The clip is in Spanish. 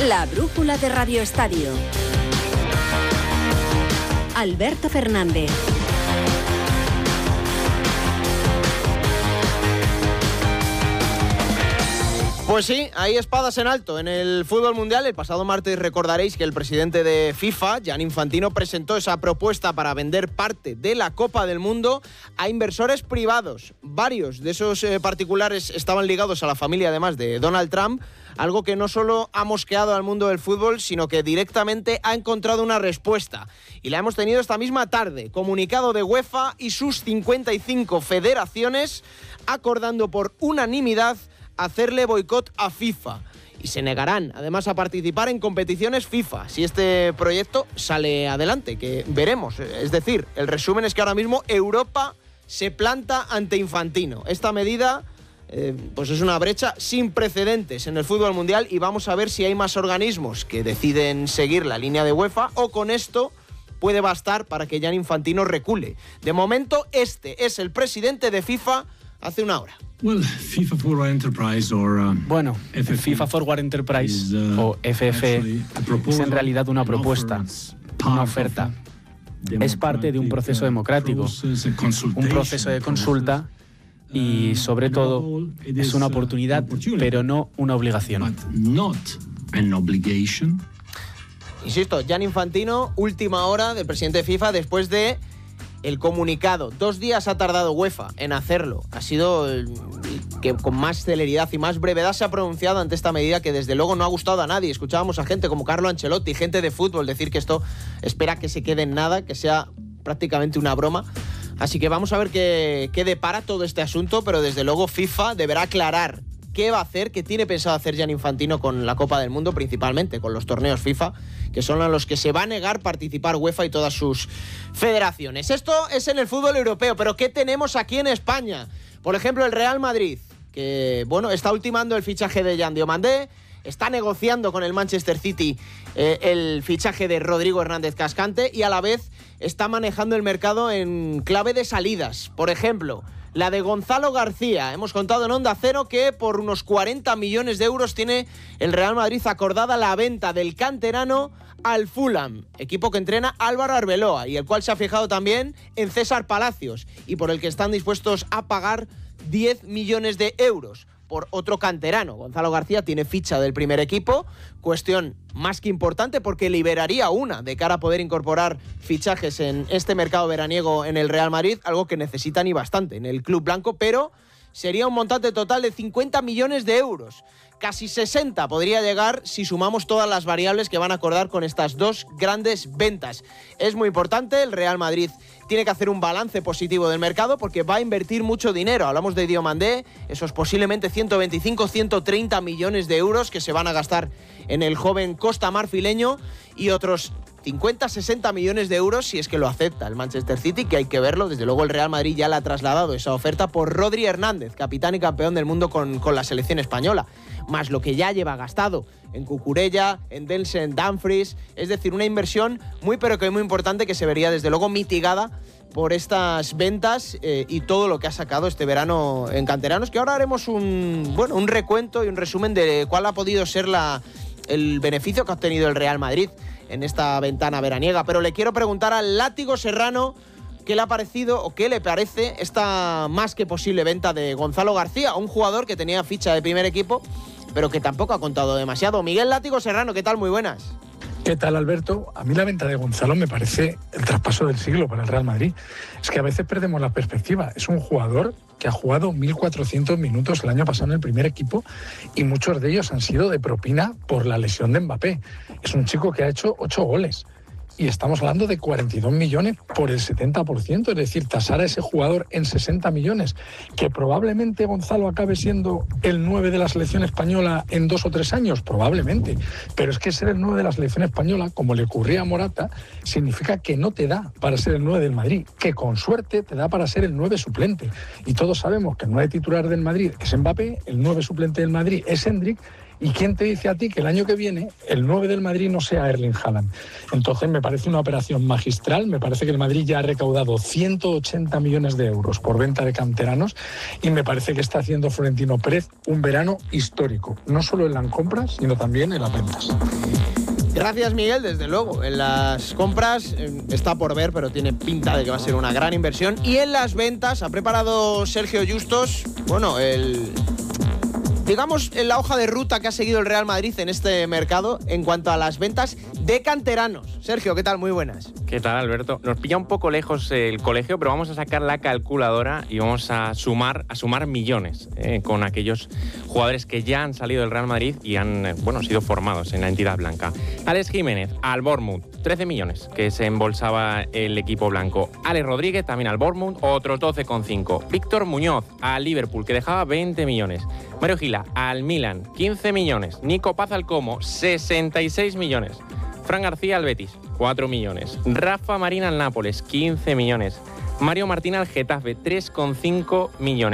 La brújula de Radio Estadio. Alberto Fernández. Pues sí, hay espadas en alto en el fútbol mundial. El pasado martes recordaréis que el presidente de FIFA, Gianni Infantino, presentó esa propuesta para vender parte de la Copa del Mundo a inversores privados. Varios de esos particulares estaban ligados a la familia, además de Donald Trump, algo que no solo ha mosqueado al mundo del fútbol, sino que directamente ha encontrado una respuesta. Y la hemos tenido esta misma tarde. Comunicado de UEFA y sus 55 federaciones acordando por unanimidad hacerle boicot a FIFA y se negarán además a participar en competiciones FIFA si este proyecto sale adelante, que veremos. Es decir, el resumen es que ahora mismo Europa se planta ante Infantino. Esta medida pues es una brecha sin precedentes en el fútbol mundial y vamos a ver si hay más organismos que deciden seguir la línea de UEFA o con esto puede bastar para que Gianni Infantino recule. De momento, este es el presidente de FIFA hace una hora. Bueno, FIFA Forward Enterprise o FF es en realidad una propuesta, una oferta. Es parte de un proceso democrático, un proceso de consulta y, sobre todo, es una oportunidad, pero no una obligación. Insisto, Gianni Infantino, última hora del presidente de FIFA después de el comunicado. 2 días ha tardado UEFA en hacerlo. Ha sido el que con más celeridad y más brevedad se ha pronunciado ante esta medida que desde luego no ha gustado a nadie. Escuchábamos a gente como Carlo Ancelotti, gente de fútbol, decir que esto espera que se quede en nada, que sea prácticamente una broma. Así que vamos a ver qué depara todo este asunto, pero desde luego FIFA deberá aclarar qué va a hacer, qué tiene pensado hacer Gianni Infantino con la Copa del Mundo, principalmente con los torneos FIFA, que son a los que se va a negar participar UEFA y todas sus federaciones. Esto es en el fútbol europeo, pero ¿qué tenemos aquí en España? Por ejemplo, el Real Madrid, que está ultimando el fichaje de Yan Diomandé, está negociando con el Manchester City el fichaje de Rodrigo Hernández Cascante y a la vez está manejando el mercado en clave de salidas. Por ejemplo, la de Gonzalo García. Hemos contado en Onda Cero que por unos 40 millones de euros tiene el Real Madrid acordada la venta del canterano al Fulham, equipo que entrena Álvaro Arbeloa y el cual se ha fijado también en César Palacios y por el que están dispuestos a pagar 10 millones de euros por otro canterano. Gonzalo García tiene ficha del primer equipo, cuestión más que importante porque liberaría una de cara a poder incorporar fichajes en este mercado veraniego en el Real Madrid, algo que necesitan y bastante en el club blanco, pero sería un montante total de 50 millones de euros. Casi 60 podría llegar si sumamos todas las variables que van a acordar con estas dos grandes ventas. Es muy importante, el Real Madrid tiene que hacer un balance positivo del mercado porque va a invertir mucho dinero. Hablamos de Diomandé, esos posiblemente 125, 130 millones de euros que se van a gastar en el joven costamarfileño y otros 50, 60 millones de euros si es que lo acepta el Manchester City, que hay que verlo. Desde luego el Real Madrid ya le ha trasladado esa oferta por Rodri Hernández, capitán y campeón del mundo con la selección española, más lo que ya lleva gastado en Cucurella, en Denzel, en Dumfries. Es decir, una inversión muy pero que muy importante que se vería desde luego mitigada por estas ventas y todo lo que ha sacado este verano en canteranos, que ahora haremos un recuento y un resumen de cuál ha podido ser el beneficio que ha obtenido el Real Madrid en esta ventana veraniega. Pero le quiero preguntar al Látigo Serrano qué le ha parecido o qué le parece esta más que posible venta de Gonzalo García, un jugador que tenía ficha de primer equipo, pero que tampoco ha contado demasiado. Miguel Látigo Serrano, ¿qué tal? Muy buenas. ¿Qué tal, Alberto? A mí la venta de Gonzalo me parece el traspaso del siglo para el Real Madrid. Es que a veces perdemos la perspectiva. Es un jugador que ha jugado 1.400 minutos el año pasado en el primer equipo y muchos de ellos han sido de propina por la lesión de Mbappé. Es un chico que ha hecho 8 goles. Y estamos hablando de 42 millones por el 70%, es decir, tasar a ese jugador en 60 millones, que probablemente Gonzalo acabe siendo el 9 de la selección española en 2 o 3 años, probablemente. Pero es que ser el 9 de la selección española, como le ocurría a Morata, significa que no te da para ser el 9 del Madrid, que con suerte te da para ser el 9 suplente. Y todos sabemos que el 9 titular del Madrid es Mbappé, el 9 suplente del Madrid es Hendrik, ¿Y quién te dice a ti que el año que viene el 9 del Madrid no sea Erling Haaland? Entonces me parece una operación magistral, me parece que el Madrid ya ha recaudado 180 millones de euros por venta de canteranos y me parece que está haciendo Florentino Pérez un verano histórico, no solo en las compras, sino también en las ventas. Gracias, Miguel, desde luego. En las compras está por ver, pero tiene pinta de que va a ser una gran inversión. Y en las ventas ha preparado Sergio Justos, digamos, en la hoja de ruta que ha seguido el Real Madrid en este mercado en cuanto a las ventas de canteranos. Sergio, ¿qué tal? Muy buenas. ¿Qué tal, Alberto? Nos pilla un poco lejos el colegio, pero vamos a sacar la calculadora y vamos a sumar millones con aquellos jugadores que ya han salido del Real Madrid y han sido formados en la entidad blanca. Alex Jiménez al Bournemouth, 13 millones que se embolsaba el equipo blanco. Alex Rodríguez también al Bournemouth, otros 12,5. Víctor Muñoz al Liverpool, que dejaba 20 millones. Mario Gila al Milan, 15 millones. Nico Paz al Como, 66 millones. Fran García al Betis, 4 millones. Rafa Marín al Nápoles, 15 millones. Mario Martín al Getafe, 3,5 millones.